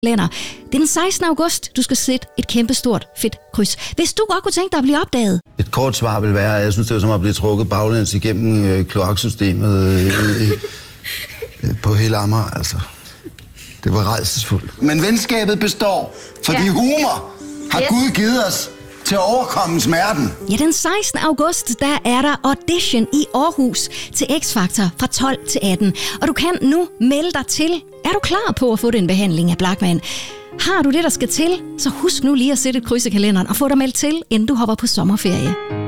kalender. Det er den 16. august, du skal sætte et kæmpestort fedt kryds. Hvis du godt kunne tænke dig at blive opdaget. Et kort svar vil være, at jeg synes, det er som at blive trukket baglæns igennem kloaksystemet på hele Amager, altså. Det var rædselsfuldt. Men venskabet består, fordi humor har Gud givet os til at overkomme smerten. Ja, den 16. august, der er der audition i Aarhus til X-Factor fra 12 til 18. Og du kan nu melde dig til. Er du klar på at få den behandling af Blachman? Har du det, der skal til, så husk nu lige at sætte et kryds i kalenderen og få dig meldt til, inden du hopper på sommerferie.